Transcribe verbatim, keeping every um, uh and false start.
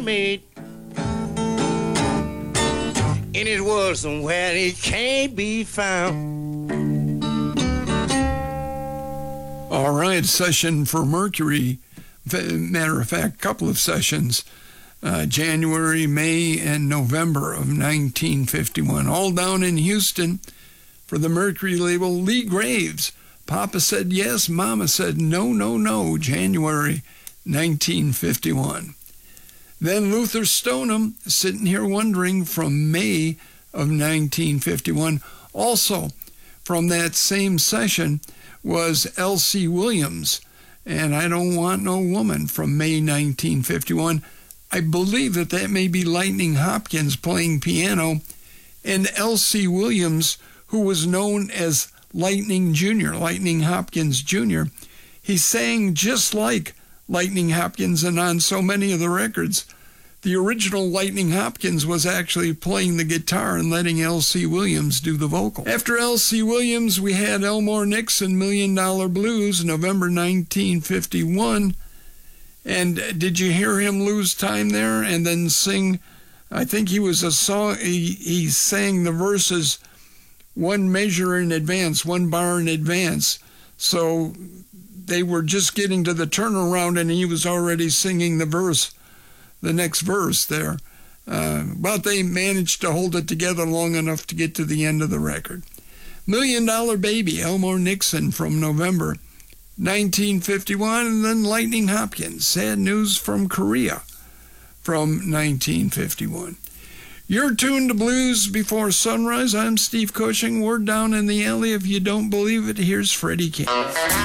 made. And it was somewhere it can't be found. All right, session for Mercury. Matter of fact, a couple of sessions, uh, January, May, and November of nineteen fifty-one, all down in Houston for the Mercury label. Lee Graves, Papa said yes, Mama said no, no, no, January nineteen fifty-one. Then Luther Stoneham, Sitting Here Wondering, from May of nineteen fifty-one. Also from that same session was L C Williams, and I Don't Want No Woman, from May nineteen fifty-one. I believe that that may be Lightning Hopkins playing piano, and L C Williams, who was known as Lightning Junior, Lightning Hopkins Junior He sang just like Lightning Hopkins, and on so many of the records, the original Lightning Hopkins was actually playing the guitar and letting L C Williams do the vocal. After L C Williams, we had Elmore Nixon, Million Dollar Blues, November nineteen fifty-one. And did you hear him lose time there and then sing? I think he was a song, he, he sang the verses one measure in advance, one bar in advance. So they were just getting to the turnaround and he was already singing the verse, the next verse there. Uh, but they managed to hold it together long enough to get to the end of the record. Million Dollar Baby, Elmore Nixon, from November nineteen fifty-one, and then Lightning Hopkins, Sad News from Korea, from nineteen fifty-one. You're tuned to Blues Before Sunrise. I'm Steve Cushing. We're down in the alley. If you don't believe it, here's Freddie King.